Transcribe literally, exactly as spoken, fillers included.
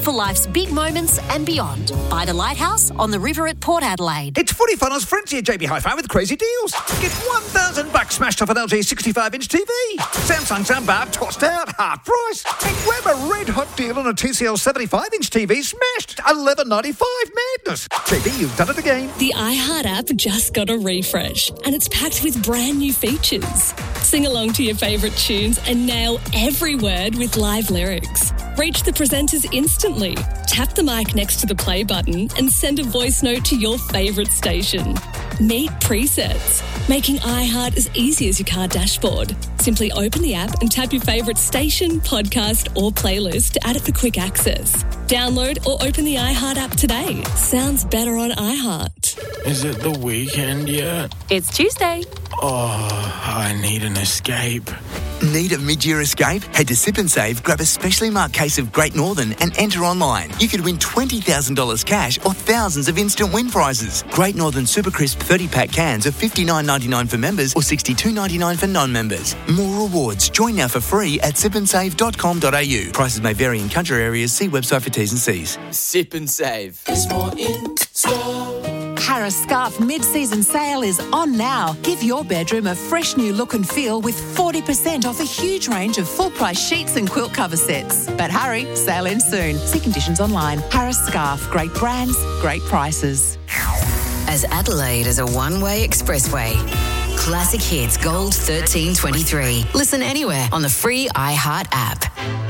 for life's big moments and beyond. By the Lighthouse on the river at Port Adelaide. It's Footy Funnels Frenzy at J B Hi-Fi with crazy deals. Get one thousand bucks smashed off an L G sixty-five inch T V. Samsung soundbar tossed out, half price. And grab a red hot deal on a T C L seventy-five inch T V smashed, eleven ninety-five. Madness. J B, you've done it again. The iHeart app just got a refresh and it's packed with brand new features. Sing along to your favourite tunes and nail every word with live lyrics. Reach the presenters instantly. Tap the mic next to the play button and send a voice note to your favourite station. Meet presets, making iHeart as easy as your car dashboard. Simply open the app and tap your favourite station, podcast or playlist to add it for quick access. Download or open the iHeart app today. Sounds better on iHeart. Is it the weekend yet? It's Tuesday. Oh, I need an escape. Need a mid-year escape? Head to Sip and Save, grab a specially marked case of Great Northern and enter online. You could win twenty thousand dollars cash or thousands of instant win prizes. Great Northern Super Crisp thirty-pack cans are fifty-nine ninety-nine for members or sixty-two ninety-nine for non-members. More rewards. Join now for free at sip and save dot com dot a u. Prices may vary in country areas. See website for T's and C's. Sip and Save. It's more in store. Harris Scarf mid-season sale is on now. Give your bedroom a fresh new look and feel with forty percent off a huge range of full-price sheets and quilt cover sets. But hurry, sale ends soon. See conditions online. Harris Scarf. Great brands, great prices. As Adelaide is a one-way expressway. Classic Hits Gold thirteen twenty-three. Listen anywhere on the free iHeart app.